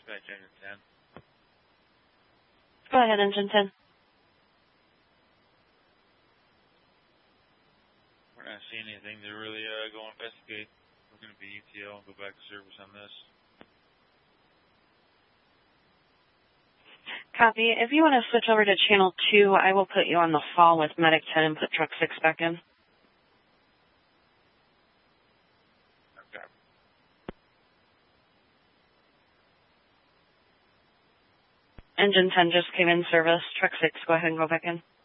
Dispatch engine 10. Go ahead, engine 10. We're not seeing anything to really go investigate. We're going to be ETL and go back to service on this. Copy. If you want to switch over to channel 2, I will put you on the fall with Medic 10 and put truck 6 back in. Okay. Engine 10 just came in service. Truck 6, go ahead and go back in.